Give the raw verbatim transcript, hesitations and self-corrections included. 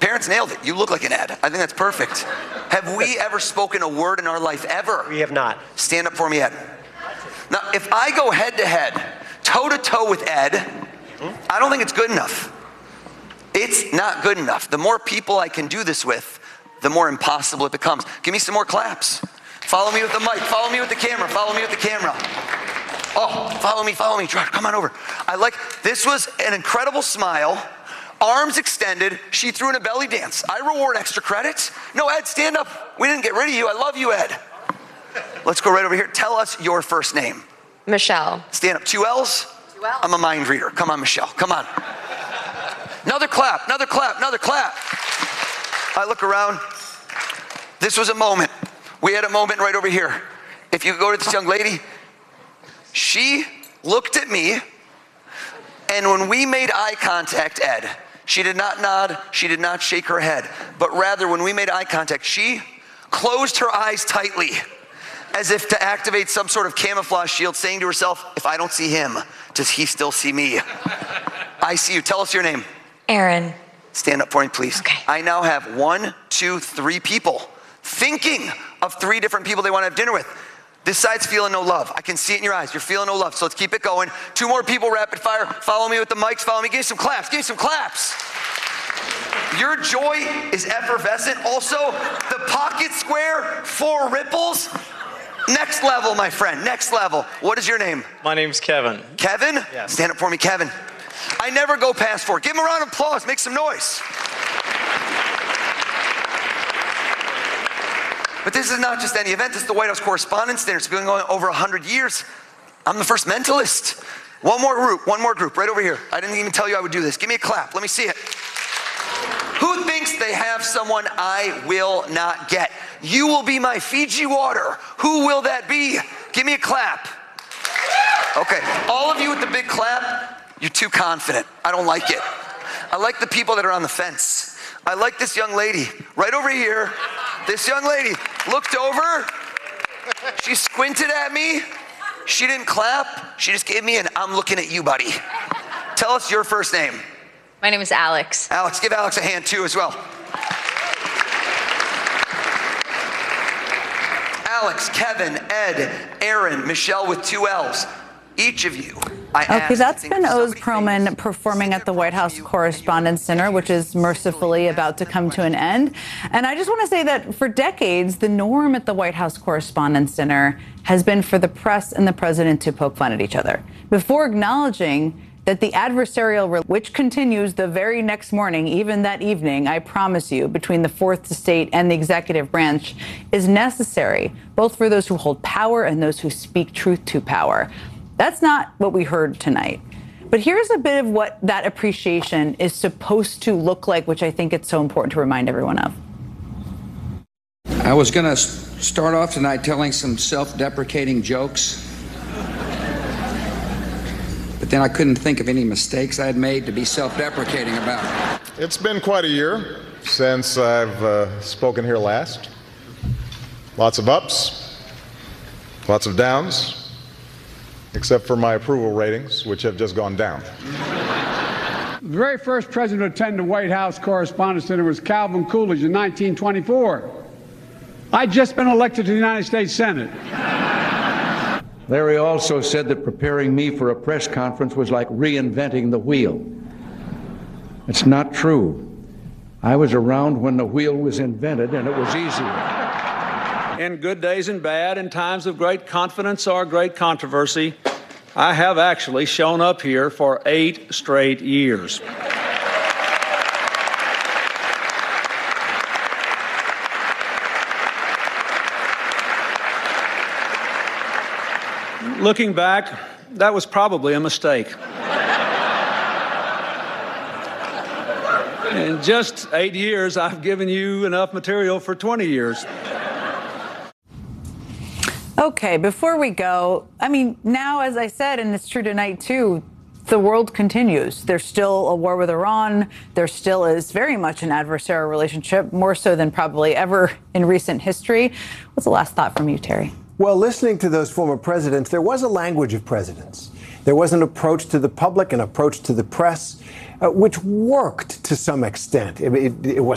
Parents nailed it. You look like an Ed. I think that's perfect. Have we ever spoken a word in our life ever? We have not. Stand up for me, Ed. Now, if I go head to head, toe to toe with Ed, I don't think it's good enough. It's not good enough. The more people I can do this with, the more impossible it becomes. Give me some more claps. Follow me with the mic. Follow me with the camera. Follow me with the camera. Oh, follow me, follow me. Come on over. I like, this was an incredible smile. Arms extended. She threw in a belly dance. I reward extra credits. No, Ed, stand up. We didn't get rid of you. I love you, Ed. Let's go right over here. Tell us your first name. Michelle. Stand up. Two L's? Two L's. I'm a mind reader. Come on, Michelle. Come on. Another clap, another clap, another clap. I look around. This was a moment. We had a moment right over here. If you go to this young lady, she looked at me, and when we made eye contact, Ed, she did not nod, she did not shake her head, but rather when we made eye contact, she closed her eyes tightly as if to activate some sort of camouflage shield, saying to herself, if I don't see him, does he still see me? I see you. Tell us your name. Aaron. Stand up for me, please. Okay. I now have one, two, three people thinking of three different people they want to have dinner with. This side's feeling no love. I can see it in your eyes. You're feeling no love, so let's keep it going. Two more people, rapid fire. Follow me with the mics. Follow me. Give me some claps. Give me some claps. Your joy is effervescent. Also, the pocket square, four ripples. Next level, my friend. Next level. What is your name? My name's Kevin. Kevin? Yes. Stand up for me, Kevin. I never go past four. Give him a round of applause. Make some noise. But this is not just any event. This is the White House Correspondents' Dinner. It's been going on over one hundred years. I'm the first mentalist. One more group, one more group, right over here. I didn't even tell you I would do this. Give me a clap. Let me see it. Who thinks they have someone I will not get? You will be my Fiji water. Who will that be? Give me a clap. Okay, all of you with the big clap, you're too confident. I don't like it. I like the people that are on the fence. I like this young lady right over here. This young lady looked over. She squinted at me. She didn't clap. She just gave me an I'm looking at you, buddy. Tell us your first name. My name is Alex. Alex, give Alex a hand too as well. Alex, Kevin, Ed, Aaron, Michelle with two L's. Each of you. I okay, that's been Oz Perlman performing at the White House Correspondents' Dinner, which is mercifully about to come to an end. And I just want to say that for decades, the norm at the White House Correspondents' Dinner has been for the press and the president to poke fun at each other before acknowledging that the adversarial, which continues the very next morning, even that evening, I promise you, between the fourth estate and the executive branch, is necessary, both for those who hold power and those who speak truth to power. That's not what we heard tonight. But here's a bit of what that appreciation is supposed to look like, which I think it's so important to remind everyone of. I was going to start off tonight telling some self-deprecating jokes. But then I couldn't think of any mistakes I had made to be self-deprecating about. It's been quite a year since I've uh, spoken here last. Lots of ups, lots of downs. Except for my approval ratings, which have just gone down. The very first president to attend the White House Correspondents' Dinner was Calvin Coolidge in nineteen twenty-four. I'd just been elected to the United States Senate. Larry also said that preparing me for a press conference was like reinventing the wheel. It's not true. I was around when the wheel was invented, and it was easier. In good days and bad, in times of great confidence or great controversy, I have actually shown up here for eight straight years. Looking back, that was probably a mistake. In just eight years, I've given you enough material for twenty years. Okay, before we go, I mean, now, as I said, and it's true tonight, too, the world continues. There's still a war with Iran. There still is very much an adversarial relationship, more so than probably ever in recent history. What's the last thought from you, Terry? Well, listening to those former presidents, there was a language of presidents. There was an approach to the public, an approach to the press, uh, which worked to some extent. It, it, it was